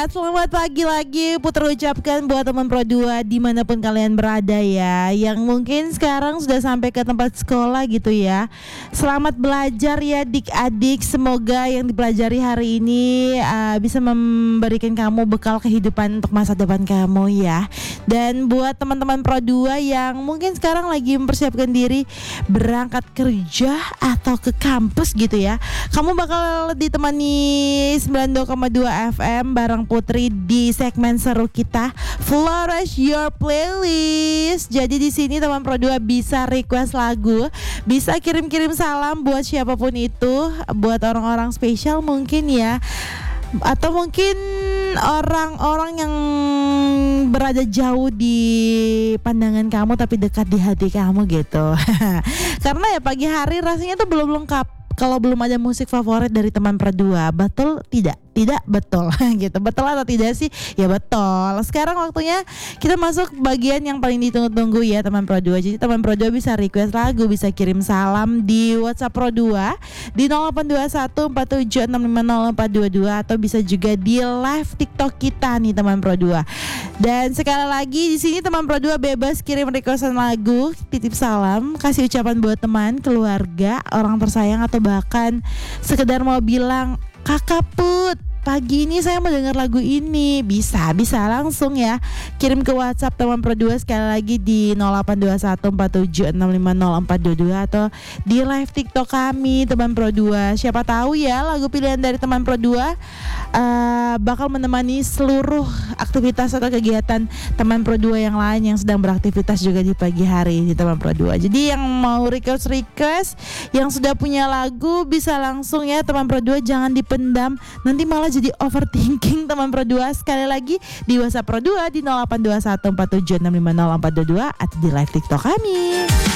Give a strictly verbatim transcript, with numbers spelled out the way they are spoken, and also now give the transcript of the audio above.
selamat pagi lagi Putra ucapkan buat teman Pro dua dimanapun kalian berada ya, yang mungkin sekarang sudah sampai ke tempat sekolah gitu ya. Selamat belajar ya adik-adik, semoga yang dipelajari hari ini uh, bisa memberikan kamu bekal kehidupan untuk masa depan kamu ya. Dan buat teman-teman Pro dua yang mungkin sekarang lagi mempersiapkan diri berangkat kerja atau ke kampus gitu ya, kamu bakal ditemani sembilan puluh dua koma dua F M bareng Putri di segmen seru kita Flourish Your Playlist. Jadi di sini teman Pro dua bisa request lagu, bisa kirim-kirim salam buat siapapun itu, buat orang-orang spesial mungkin ya, atau mungkin orang-orang yang berada jauh di pandangan kamu tapi dekat di hati kamu gitu. Karena ya pagi hari rasanya tuh belum lengkap kalau belum ada musik favorit dari teman Pro dua. Betul tidak? Tidak betul gitu. Betul atau tidak sih? Ya betul. Sekarang waktunya kita masuk bagian yang paling ditunggu-tunggu ya teman Pro dua. Jadi teman Pro dua bisa request lagu, bisa kirim salam di WhatsApp Pro dua di nol delapan dua satu empat tujuh enam lima nol empat dua dua, atau bisa juga di live TikTok kita nih teman Pro dua. Dan sekali lagi di sini teman Pro dua bebas kirim requestan lagu, titip salam, kasih ucapan buat teman, keluarga, orang tersayang, atau bahkan sekedar mau bilang, Kakak Put, pagi ini saya mau dengar lagu ini. Bisa, bisa langsung ya kirim ke WhatsApp teman Pro dua sekali lagi di nol delapan dua satu empat tujuh enam lima nol empat dua dua, atau di live TikTok kami teman Pro dua. Siapa tahu ya lagu pilihan dari teman Pro dua uh, bakal menemani seluruh aktivitas atau kegiatan teman Pro dua yang lain yang sedang beraktivitas juga di pagi hari di teman Pro dua. Jadi yang mau request-request, yang sudah punya lagu bisa langsung ya teman Pro dua, jangan dipendam, nanti malah jadi overthinking teman Pro dua. Sekali lagi di WhatsApp Pro dua di nol delapan dua satu empat tujuh enam lima nol empat dua dua, atau di live TikTok kami.